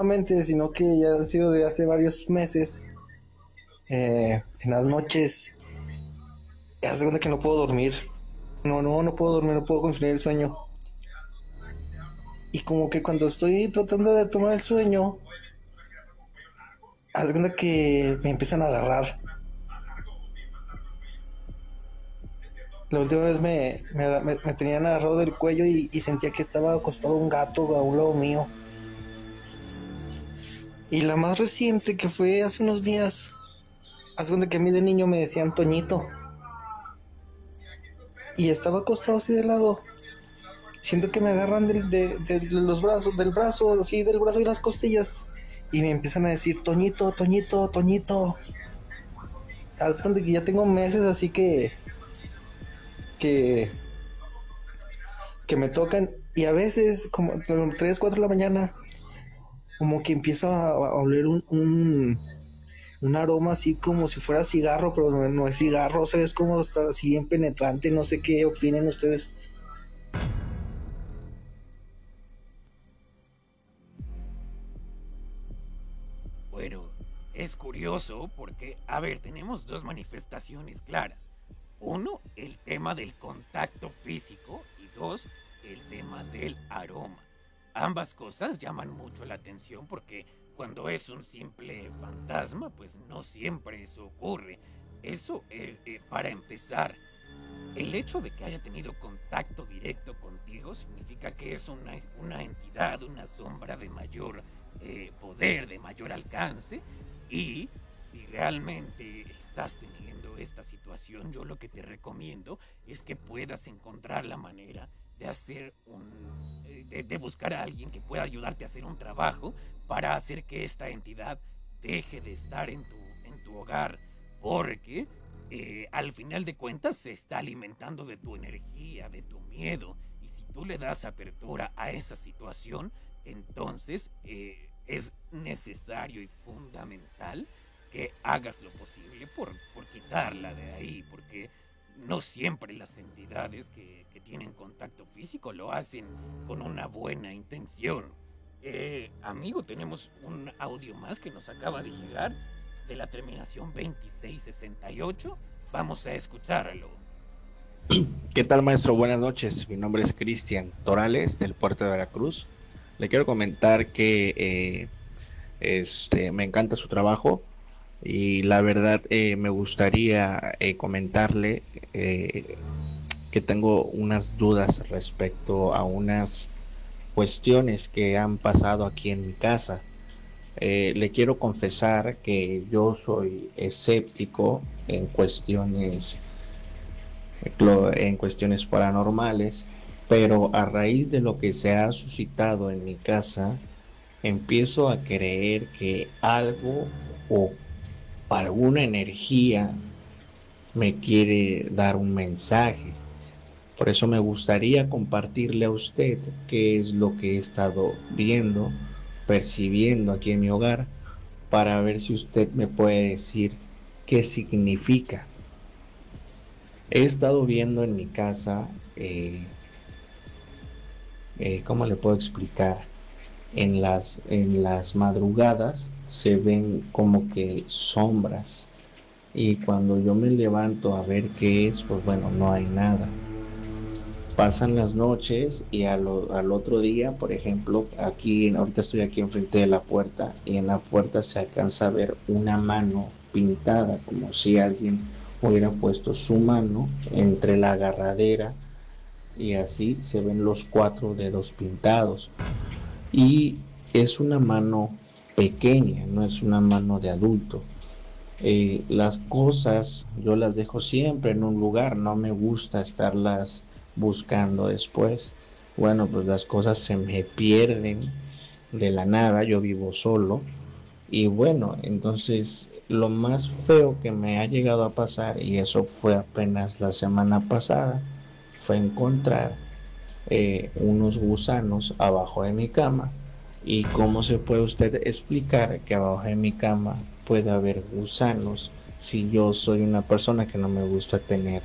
últimamente, sino que ya ha sido de hace varios meses. En las noches, haz de cuenta que no puedo dormir. No puedo dormir, no puedo conciliar el sueño. Y como que cuando estoy tratando de tomar el sueño, haz de cuenta que me empiezan a agarrar. La última vez me tenían agarrado del cuello y sentía que estaba acostado un gato a un lado mío. Y la más reciente, que fue hace unos días, hace cuenta que a mí de niño me decían Toñito. Y estaba acostado así de lado. Siento que me agarran de los brazos, del brazo, así del brazo y las costillas. Y me empiezan a decir Toñito, Toñito, Toñito. Haz cuenta que ya tengo meses así que, que me tocan. Y a veces, como 3 4 de la mañana, como que empieza a oler un aroma así como si fuera cigarro, pero no es cigarro, o sea, es como está así bien penetrante, no sé qué opinen ustedes. Bueno, es curioso porque, a ver, tenemos dos manifestaciones claras. Uno, el tema del contacto físico y dos, el tema del aroma. Ambas cosas llaman mucho la atención porque cuando es un simple fantasma, pues no siempre eso ocurre. Eso, para empezar, el hecho de que haya tenido contacto directo contigo significa que es una entidad, una sombra de mayor poder, de mayor alcance. Y si realmente estás teniendo esta situación, yo lo que te recomiendo es que puedas encontrar la manera de hacer de buscar a alguien que pueda ayudarte a hacer un trabajo para hacer que esta entidad deje de estar en tu hogar. Porque al final de cuentas se está alimentando de tu energía, de tu miedo. Y si tú le das apertura a esa situación, entonces es necesario y fundamental que hagas lo posible por quitarla de ahí, porque no siempre las entidades que tienen contacto físico lo hacen con una buena intención. Amigo, tenemos un audio más que nos acaba de llegar de la terminación 2668. Vamos a escucharlo. ¿Qué tal, maestro? Buenas noches. Mi nombre es Cristian Torales, del puerto de Veracruz. Le quiero comentar que me encanta su trabajo y la verdad me gustaría comentarle que tengo unas dudas respecto a unas cuestiones que han pasado aquí en mi casa. Le quiero confesar que yo soy escéptico en cuestiones paranormales, pero a raíz de lo que se ha suscitado en mi casa, empiezo a creer que algo o alguna energía me quiere dar un mensaje. Por eso me gustaría compartirle a usted qué es lo que he estado viendo, percibiendo aquí en mi hogar, para ver si usted me puede decir qué significa. He estado viendo en mi casa, ¿cómo le puedo explicar? En las madrugadas se ven como que sombras y cuando yo me levanto a ver qué es, pues bueno, no hay nada. Pasan las noches y al otro día, por ejemplo, ahorita estoy aquí enfrente de la puerta y en la puerta se alcanza a ver una mano pintada, como si alguien hubiera puesto su mano entre la agarradera y así se ven los 4 dedos pintados. Y es una mano pequeña, no es una mano de adulto. Las cosas yo las dejo siempre en un lugar, no me gusta estarlas buscando después. Bueno, pues las cosas se me pierden de la nada, yo vivo solo y bueno, entonces lo más feo que me ha llegado a pasar, y eso fue apenas la semana pasada, fue encontrar unos gusanos abajo de mi cama. ¿Y cómo se puede usted explicar que abajo de mi cama puede haber gusanos si yo soy una persona que no me gusta tener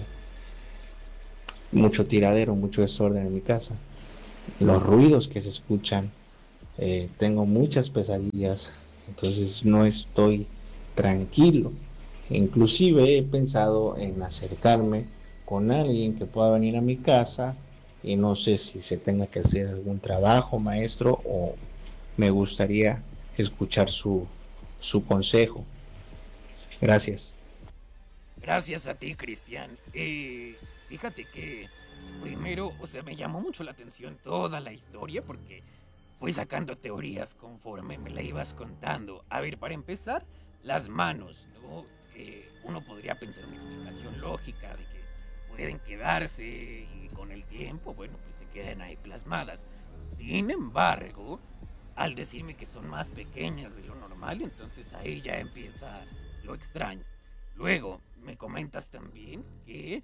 mucho tiradero, mucho desorden en mi casa? Los ruidos que se escuchan tengo muchas pesadillas, entonces no estoy tranquilo. Inclusive he pensado en acercarme con alguien que pueda venir a mi casa y no sé si se tenga que hacer algún trabajo, maestro, o me gustaría escuchar su consejo. Gracias. Gracias a ti, Cristian. Fíjate que primero, o sea, me llamó mucho la atención toda la historia porque fui sacando teorías conforme me la ibas contando. A ver, para empezar, las manos, ¿no? Uno podría pensar una explicación lógica de que pueden quedarse y con el tiempo, bueno, pues se quedan ahí plasmadas. Sin embargo, al decirme que son más pequeñas de lo normal, entonces ahí ya empieza lo extraño. Luego, me comentas también que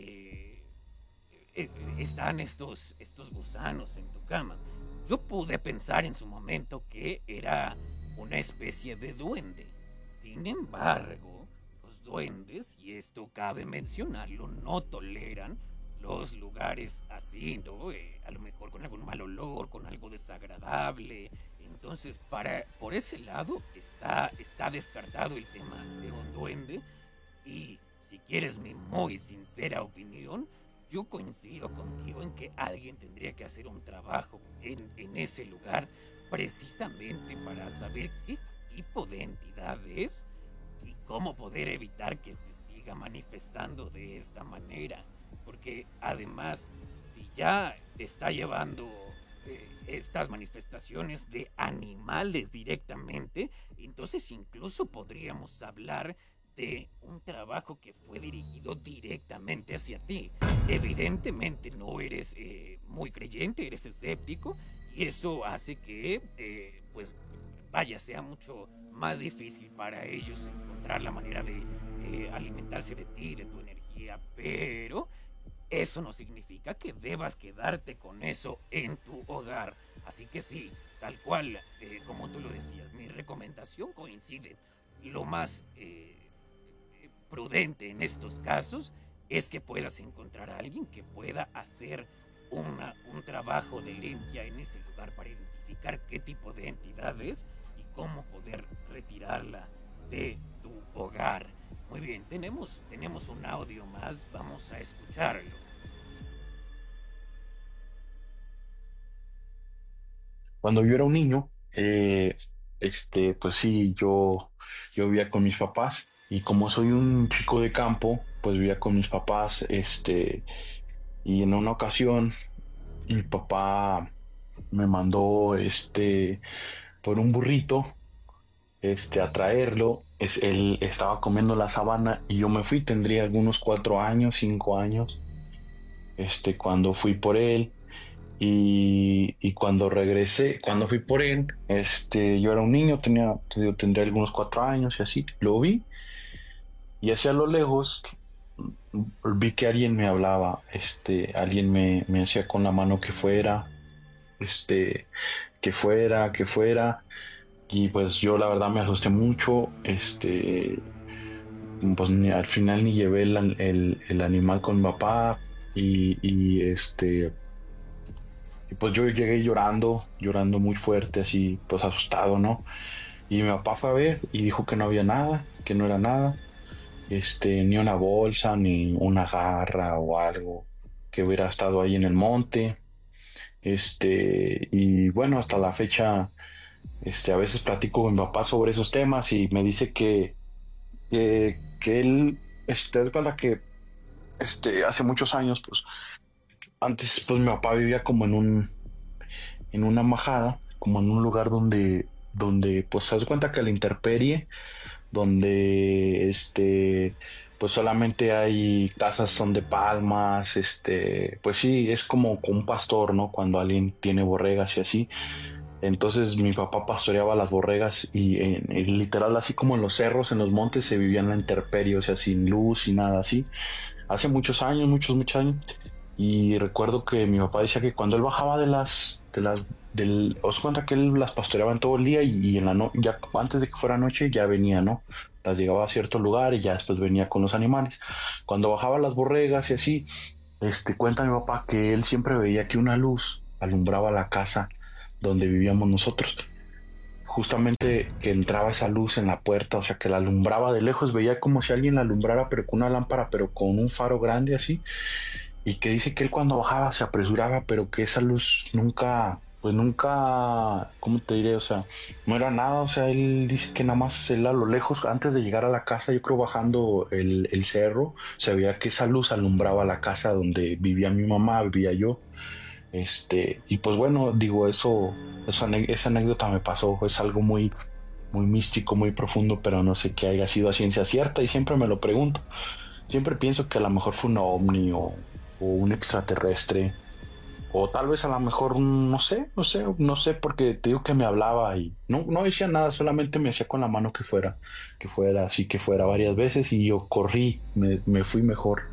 están estos gusanos en tu cama. Yo pude pensar en su momento que era una especie de duende. Sin embargo, los duendes, y esto cabe mencionarlo, no toleran los lugares así, ¿no? A lo mejor con algún mal olor, con algo desagradable. Entonces, por ese lado está descartado el tema de un duende. Y si quieres mi muy sincera opinión, yo coincido contigo en que alguien tendría que hacer un trabajo en ese lugar precisamente para saber qué tipo de entidad es y cómo poder evitar que se siga manifestando de esta manera. Porque además, si ya te está llevando estas manifestaciones de animales directamente, entonces incluso podríamos hablar de un trabajo que fue dirigido directamente hacia ti. Evidentemente no eres muy creyente, eres escéptico y eso hace que, pues, vaya, sea mucho más difícil para ellos encontrar la manera de alimentarse de ti, de tu energía, pero eso no significa que debas quedarte con eso en tu hogar. Así que sí, tal cual, como tú lo decías, mi recomendación coincide. Lo más prudente en estos casos es que puedas encontrar a alguien que pueda hacer un trabajo de limpia en ese lugar para identificar qué tipo de entidad es y cómo poder retirarla de tu hogar. Muy bien, tenemos un audio más, vamos a escucharlo. Cuando yo era un niño, pues sí, yo vivía con mis papás y como soy un chico de campo, pues vivía con mis papás, y en una ocasión mi papá me mandó, por un burrito, a traerlo. Él estaba comiendo la sabana y yo me fui, tendría algunos 4 años, 5 años, cuando fui por él. Y cuando regresé, cuando fui por él, yo era un niño, tendría algunos 4 años y así, lo vi y hacia lo lejos vi que alguien me hablaba, alguien me hacía con la mano que fuera, este, que fuera, y pues yo la verdad me asusté mucho, pues al final ni llevé el animal con mi papá y pues yo llegué llorando, llorando muy fuerte, así, pues asustado, ¿no? Y mi papá fue a ver y dijo que no había nada, que no era nada, ni una bolsa, ni una garra o algo que hubiera estado ahí en el monte. Y bueno, hasta la fecha, a veces platico con mi papá sobre esos temas y me dice que él, te das cuenta que, hace muchos años, pues, antes, pues mi papá vivía como en una majada, como en un lugar donde pues se das cuenta que la intemperie, donde pues solamente hay casas son de palmas, pues sí, es como un pastor, ¿no? Cuando alguien tiene borregas y así. Entonces mi papá pastoreaba las borregas y literal así como en los cerros, en los montes se vivía en la intemperie, o sea, sin luz y nada así. Hace muchos años, muchos años. Y recuerdo que mi papá decía que cuando él bajaba os cuenta que él las pastoreaba en todo el día y en la noche, ya antes de que fuera noche, ya venía, ¿no? Las llegaba a cierto lugar y ya después venía con los animales. Cuando bajaba las borregas y así, cuenta mi papá que él siempre veía que una luz alumbraba la casa donde vivíamos nosotros. Justamente que entraba esa luz en la puerta, o sea, que la alumbraba de lejos, veía como si alguien la alumbrara, pero con una lámpara, pero con un faro grande así, y que dice que él cuando bajaba se apresuraba, pero que esa luz nunca, pues nunca, ¿cómo te diré? O sea, no era nada, o sea, él dice que nada más él a lo lejos, antes de llegar a la casa, yo creo bajando el cerro, se veía que esa luz alumbraba la casa donde vivía mi mamá, vivía yo. Y pues bueno, digo, esa anécdota me pasó, es algo muy, muy místico, muy profundo, pero no sé que haya sido a ciencia cierta y siempre me lo pregunto. Siempre pienso que a lo mejor fue un ovni o un extraterrestre, o tal vez a lo mejor, no sé, porque te digo que me hablaba y no decía nada, solamente me hacía con la mano que fuera así, que fuera varias veces y yo corrí, me fui mejor.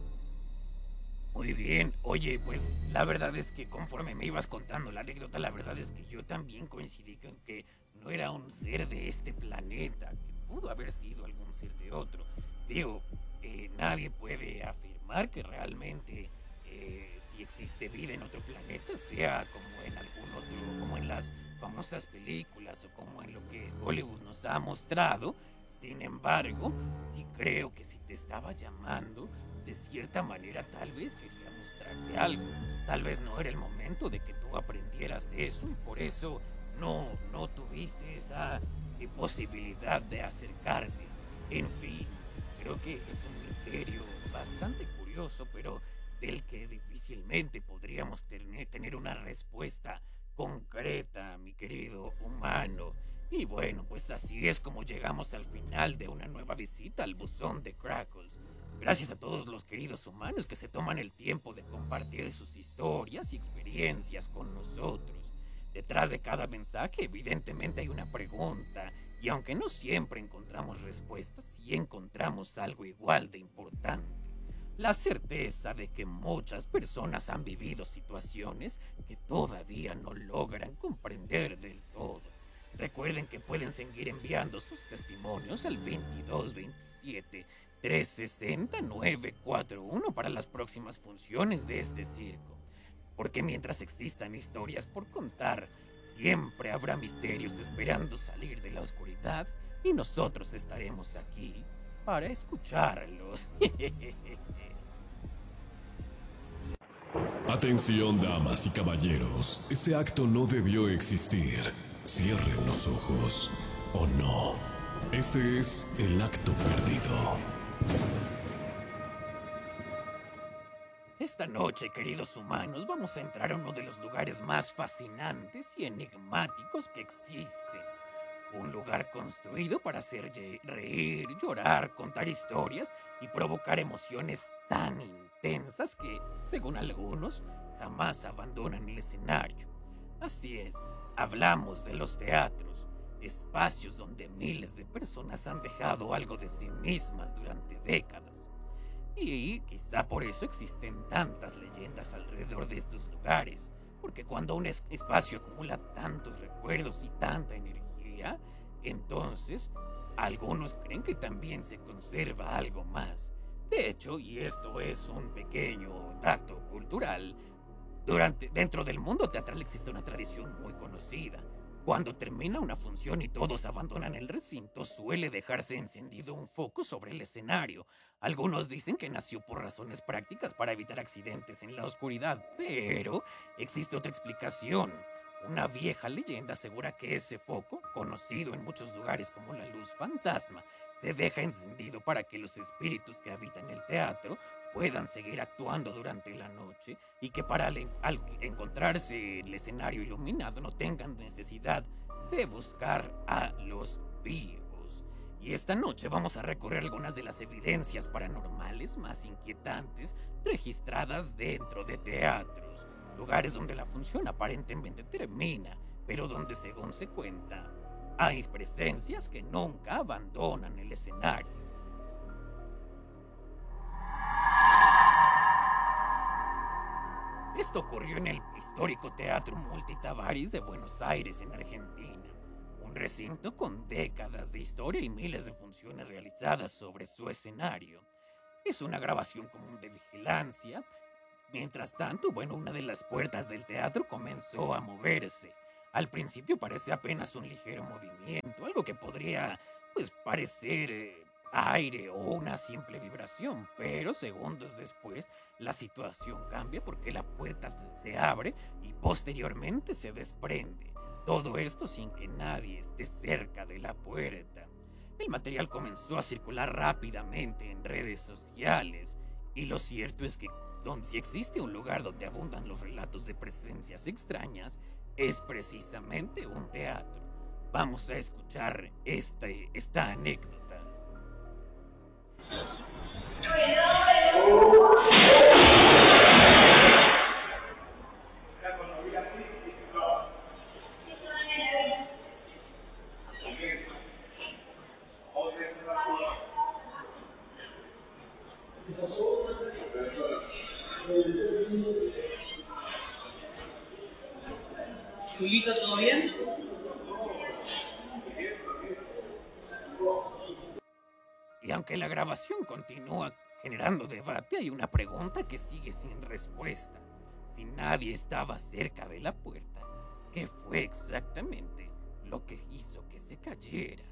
Muy bien, oye, pues la verdad es que conforme me ibas contando la anécdota, la verdad es que yo también coincidí con que no era un ser de este planeta, que pudo haber sido algún ser de otro. Digo, nadie puede afirmar que realmente si existe vida en otro planeta, sea como en algún otro, como en las famosas películas o como en lo que Hollywood nos ha mostrado. Sin embargo, sí creo que si te estaba llamando, de cierta manera tal vez quería mostrarte algo. Tal vez no era el momento de que tú aprendieras eso y por eso no tuviste esa posibilidad de acercarte. En fin, creo que es un misterio bastante curioso, pero del que difícilmente podríamos tener una respuesta concreta, mi querido humano. Y bueno, pues así es como llegamos al final de una nueva visita al buzón de Crackles. Gracias a todos los queridos humanos que se toman el tiempo de compartir sus historias y experiencias con nosotros. Detrás de cada mensaje evidentemente hay una pregunta, y aunque no siempre encontramos respuestas, sí encontramos algo igual de importante. La certeza de que muchas personas han vivido situaciones que todavía no logran comprender del todo. Recuerden que pueden seguir enviando sus testimonios al 2227 360 941 para las próximas funciones de este circo. Porque mientras existan historias por contar, siempre habrá misterios esperando salir de la oscuridad y nosotros estaremos aquí para escucharlos. Atención, damas y caballeros, este acto no debió existir. Cierren los ojos, o no. Este es el acto perdido. Esta noche, queridos humanos, vamos a entrar a uno de los lugares más fascinantes y enigmáticos que existen. Un lugar construido para hacer reír, llorar, contar historias y provocar emociones tan intensas que, según algunos, jamás abandonan el escenario. Así es, hablamos de los teatros, espacios donde miles de personas han dejado algo de sí mismas durante décadas. Y quizá por eso existen tantas leyendas alrededor de estos lugares, porque cuando un espacio acumula tantos recuerdos y tanta energía, entonces algunos creen que también se conserva algo más. De hecho, y esto es un pequeño dato cultural, dentro del mundo teatral existe una tradición muy conocida. Cuando termina una función y todos abandonan el recinto, suele dejarse encendido un foco sobre el escenario. Algunos dicen que nació por razones prácticas para evitar accidentes en la oscuridad, pero existe otra explicación. Una vieja leyenda asegura que ese foco, conocido en muchos lugares como la luz fantasma, se deja encendido para que los espíritus que habitan el teatro puedan seguir actuando durante la noche y que para al encontrarse el escenario iluminado no tengan necesidad de buscar a los vivos. Y esta noche vamos a recorrer algunas de las evidencias paranormales más inquietantes registradas dentro de teatros, lugares donde la función aparentemente termina, pero donde, según se cuenta, hay presencias que nunca abandonan el escenario. Esto ocurrió en el histórico Teatro Multitavares de Buenos Aires, en Argentina, un recinto con décadas de historia y miles de funciones realizadas sobre su escenario. Es una grabación común de vigilancia. Mientras tanto, una de las puertas del teatro comenzó a moverse. Al principio parece apenas un ligero movimiento, algo que podría, pues, parecer aire o una simple vibración, pero segundos después la situación cambia porque la puerta se abre y posteriormente se desprende. Todo esto sin que nadie esté cerca de la puerta. El material comenzó a circular rápidamente en redes sociales y lo cierto es que si existe un lugar donde abundan los relatos de presencias extrañas, es precisamente un teatro. Vamos a escuchar esta anécdota. Julito, ¿todo bien? Y aunque la grabación continúa generando debate, hay una pregunta que sigue sin respuesta. Si nadie estaba cerca de la puerta, ¿qué fue exactamente lo que hizo que se cayera?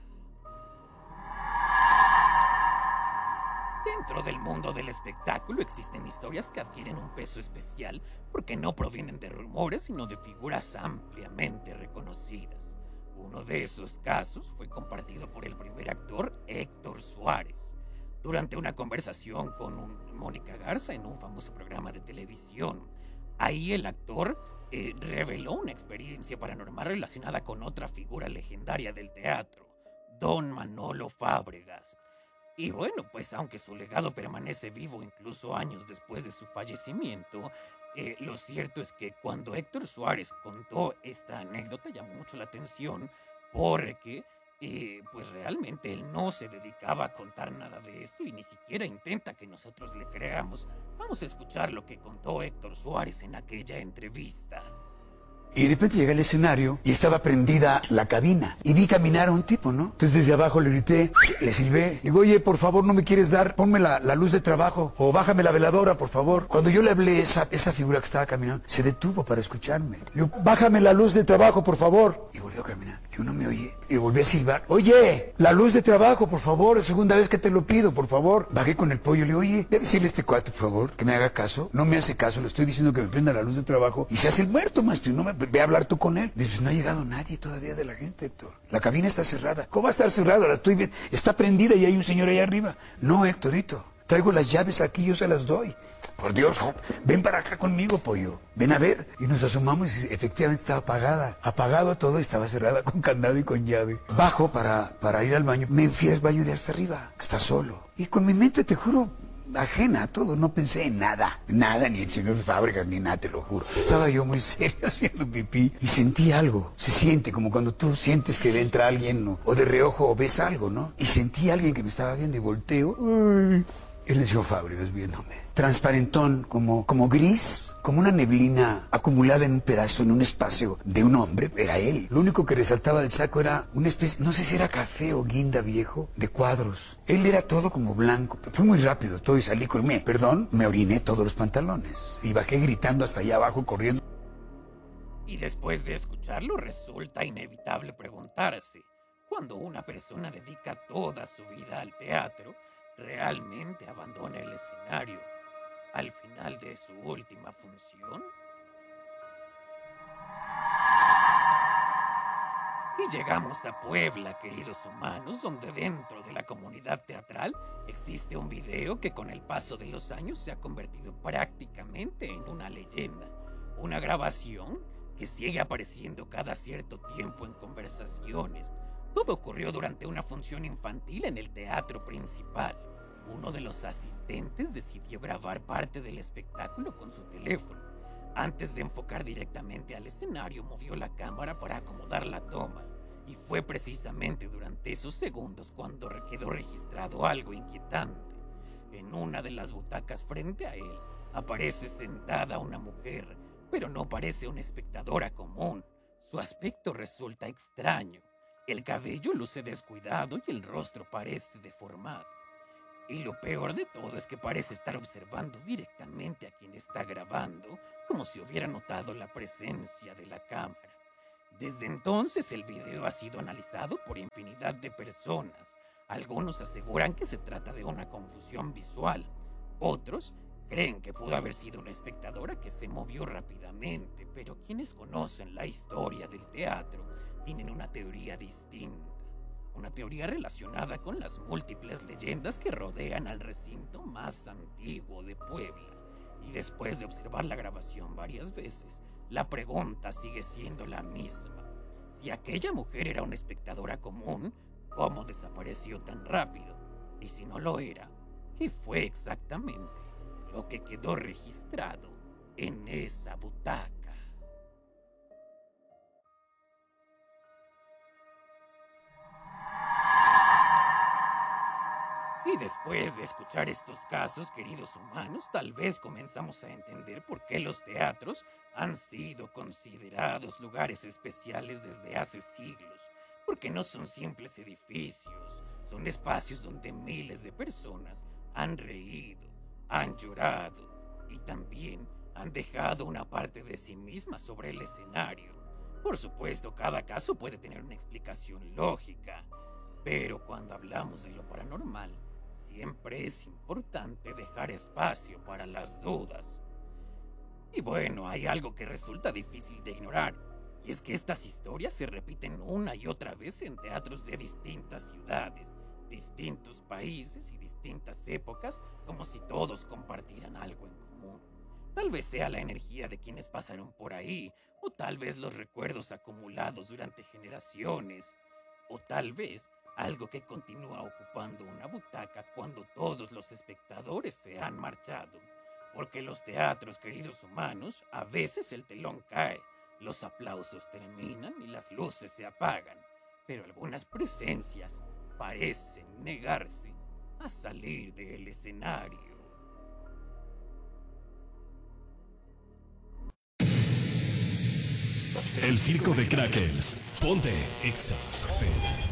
Dentro del mundo del espectáculo existen historias que adquieren un peso especial porque no provienen de rumores, sino de figuras ampliamente reconocidas. Uno de esos casos fue compartido por el primer actor Héctor Suárez. Durante una conversación con Mónica Garza en un famoso programa de televisión, ahí el actor reveló una experiencia paranormal relacionada con otra figura legendaria del teatro, Don Manolo Fábregas. Y bueno, pues aunque su legado permanece vivo incluso años después de su fallecimiento, lo cierto es que cuando Héctor Suárez contó esta anécdota llamó mucho la atención porque pues realmente él no se dedicaba a contar nada de esto y ni siquiera intenta que nosotros le creamos. Vamos a escuchar lo que contó Héctor Suárez en aquella entrevista. Y de repente llegué al escenario y estaba prendida la cabina. Y vi caminar a un tipo, ¿no? Entonces desde abajo le grité, le silbé. Digo, oye, por favor, ¿no me quieres dar? Ponme la luz de trabajo o bájame la veladora, por favor. Cuando yo le hablé, esa figura que estaba caminando se detuvo para escucharme. Digo, bájame la luz de trabajo, por favor. Y volvió a caminar. Digo, no me oye. Y volví a silbar. Oye, la luz de trabajo, por favor. Es segunda vez que te lo pido, por favor. Bajé con el pollo. Le digo, oye, debe decirle a este cuate, por favor, que me haga caso. No me hace caso. Le estoy diciendo que me prenda la luz de trabajo. Y se hace el muerto, maestro. Y no me ve a hablar tú con él. Dices, no ha llegado nadie todavía de la gente, Héctor. La cabina está cerrada. ¿Cómo va a estar cerrada? La estoy viendo. Está prendida y hay un señor ahí arriba. No, Héctorito. Traigo las llaves aquí, yo se las doy. Por Dios, ven para acá conmigo, pollo. Ven a ver. Y nos asomamos y efectivamente estaba apagada. Apagado todo, estaba cerrada con candado y con llave. Bajo para ir al baño. Me fui al baño de hasta arriba. Está solo. Y con mi mente, te juro, ajena a todo, no pensé en nada, ni el señor Fábregas, ni nada, te lo juro. Estaba yo muy serio haciendo pipí y sentí algo, se siente como cuando tú sientes que entra alguien o de reojo o ves algo, ¿no? Y sentí a alguien que me estaba viendo y volteo, ¡ay! El señor Fábregas viéndome, transparentón, como gris, como una neblina acumulada en un pedazo, en un espacio de un hombre, era él. Lo único que resaltaba del saco era una especie, no sé si era café o guinda viejo, de cuadros. Él era todo como blanco. Fue muy rápido todo y salí con me oriné todos los pantalones y bajé gritando hasta allá abajo, corriendo. Y después de escucharlo resulta inevitable preguntarse, cuando una persona dedica toda su vida al teatro, ¿realmente abandona el escenario al final de su última función? Y llegamos a Puebla, queridos humanos, donde dentro de la comunidad teatral existe un video que con el paso de los años se ha convertido prácticamente en una leyenda. Una grabación que sigue apareciendo cada cierto tiempo en conversaciones. Todo ocurrió durante una función infantil en el teatro principal. Uno de los asistentes decidió grabar parte del espectáculo con su teléfono. Antes de enfocar directamente al escenario, movió la cámara para acomodar la toma. Y fue precisamente durante esos segundos cuando quedó registrado algo inquietante. En una de las butacas frente a él, aparece sentada una mujer, pero no parece una espectadora común. Su aspecto resulta extraño. El cabello luce descuidado y el rostro parece deformado. Y lo peor de todo es que parece estar observando directamente a quien está grabando, como si hubiera notado la presencia de la cámara. Desde entonces el video ha sido analizado por infinidad de personas. Algunos aseguran que se trata de una confusión visual. Otros creen que pudo haber sido una espectadora que se movió rápidamente, pero quienes conocen la historia del teatro tienen una teoría distinta. Una teoría relacionada con las múltiples leyendas que rodean al recinto más antiguo de Puebla. Y después de observar la grabación varias veces, la pregunta sigue siendo la misma. Si aquella mujer era una espectadora común, ¿cómo desapareció tan rápido? Y si no lo era, ¿qué fue exactamente lo que quedó registrado en esa butaca? Y después de escuchar estos casos, queridos humanos, tal vez comenzamos a entender por qué los teatros han sido considerados lugares especiales desde hace siglos. Porque no son simples edificios, son espacios donde miles de personas han reído, han llorado y también han dejado una parte de sí mismas sobre el escenario. Por supuesto, cada caso puede tener una explicación lógica, pero cuando hablamos de lo paranormal, siempre es importante dejar espacio para las dudas. Y bueno, hay algo que resulta difícil de ignorar, y es que estas historias se repiten una y otra vez en teatros de distintas ciudades, distintos países y distintas épocas, como si todos compartieran algo en común. Tal vez sea la energía de quienes pasaron por ahí, o tal vez los recuerdos acumulados durante generaciones, o tal vez algo que continúa ocupando una butaca cuando todos los espectadores se han marchado. Porque los teatros, queridos humanos, a veces el telón cae, los aplausos terminan y las luces se apagan, pero algunas presencias parecen negarse a salir del escenario. El circo de Crackles. Ponte Exa FM.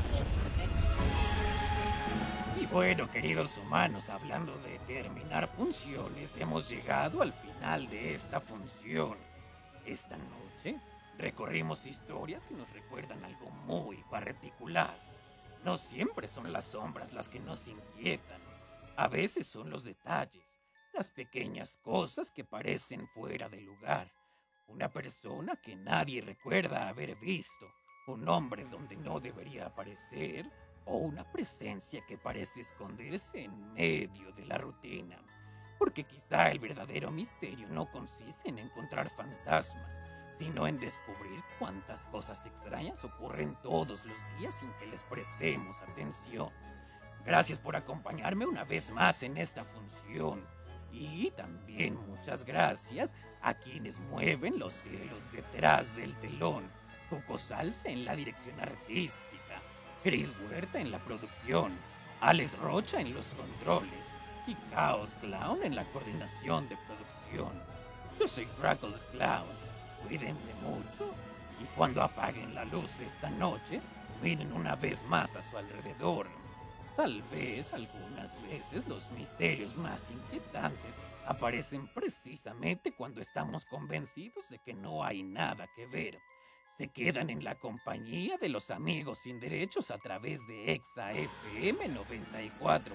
Y bueno, queridos humanos, hablando de terminar funciones, hemos llegado al final de esta función. Esta noche recorrimos historias que nos recuerdan algo muy particular. No siempre son las sombras las que nos inquietan. A veces son los detalles, las pequeñas cosas que parecen fuera de lugar. Una persona que nadie recuerda haber visto, un hombre donde no debería aparecer, o una presencia que parece esconderse en medio de la rutina. Porque quizá el verdadero misterio no consiste en encontrar fantasmas, sino en descubrir cuántas cosas extrañas ocurren todos los días sin que les prestemos atención. Gracias por acompañarme una vez más en esta función. Y también muchas gracias a quienes mueven los cielos detrás del telón. Tuco Salsa en la dirección artística, Chris Huerta en la producción, Alex Rocha en los controles y Chaos Clown en la coordinación de producción. Yo soy Crackles Clown. Cuídense mucho y cuando apaguen la luz esta noche, miren una vez más a su alrededor. Tal vez algunas veces los misterios más inquietantes aparecen precisamente cuando estamos convencidos de que no hay nada que ver. Se quedan en la compañía de los amigos sin derechos a través de Exa FM 94.1.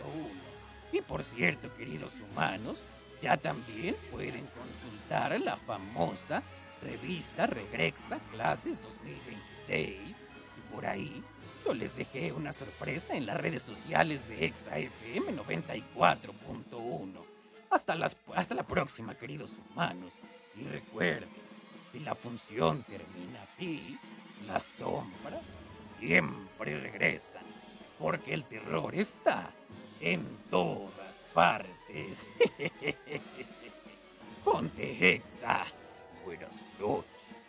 Y por cierto, queridos humanos, ya también pueden consultar la famosa revista Regrexa Clases 2026. Y por ahí yo les dejé una sorpresa en las redes sociales de Exa FM 94.1. Hasta la próxima, queridos humanos. Y recuerden, si la función termina aquí, las sombras siempre regresan. Porque el terror está en todas partes. Ponte Exa. Buenas noches.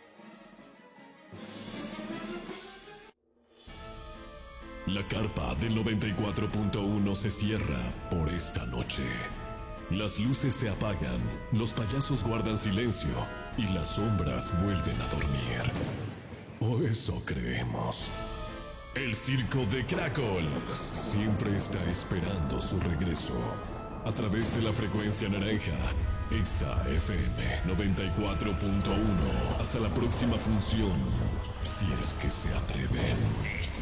La carpa del 94.1 se cierra por esta noche. Las luces se apagan, los payasos guardan silencio y las sombras vuelven a dormir. O eso creemos. El circo de Crackles siempre está esperando su regreso. a través de la frecuencia naranja. Exa FM 94.1. Hasta la próxima función, si es que se atreven.